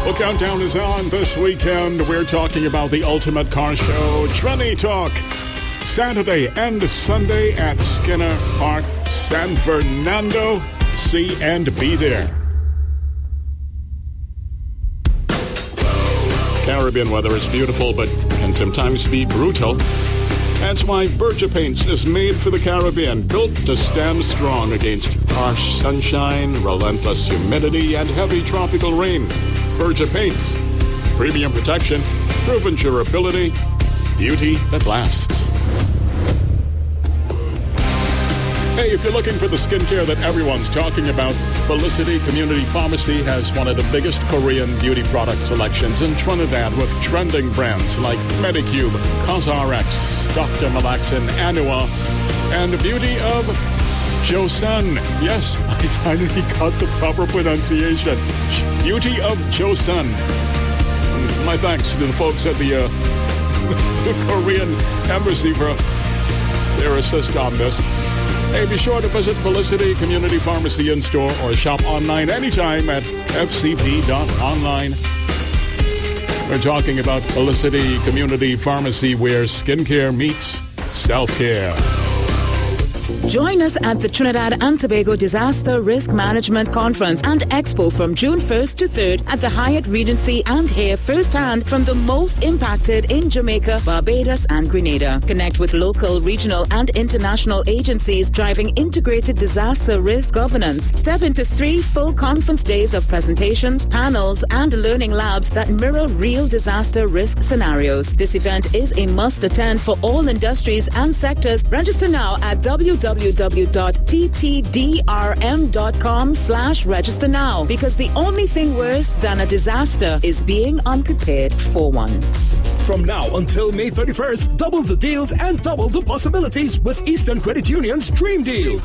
Well, Countdown is on this weekend. We're talking about the ultimate car show, Trendy Talk. Saturday and Sunday at Skinner Park, San Fernando. See and be there. Caribbean weather is beautiful, but can sometimes be brutal. That's why Berger Paints is made for the Caribbean, built to stand strong against harsh sunshine, relentless humidity, and heavy tropical rain. Berger Paints. Premium protection, proven durability, beauty that lasts. Hey, if you're looking for the skincare that everyone's talking about, Felicity Community Pharmacy has one of the biggest Korean beauty product selections in Trinidad with trending brands like Medicube, CosRx, Dr. Malaxin, Anua, and the beauty of Joseon. Yes, I finally got the proper pronunciation. Beauty of Joseon. My thanks to the folks at the Korean Embassy for their assist on this. Hey, be sure to visit Felicity Community Pharmacy in-store or shop online anytime at fcp.online. We're talking about Felicity Community Pharmacy, where skincare meets self-care. Join us at the Trinidad and Tobago Disaster Risk Management Conference and Expo from June 1st to 3rd at the Hyatt Regency and hear firsthand from the most impacted in Jamaica, Barbados and Grenada. Connect with local, regional and international agencies driving integrated disaster risk governance. Step into 3 full conference days of presentations, panels and learning labs that mirror real disaster risk scenarios. This event is a must attend for all industries and sectors. Register now at www.ttdrm.com/register now, because the only thing worse than a disaster is being unprepared for one. From now until May 31st, double the deals and double the possibilities with Eastern Credit Union's Dream Deal.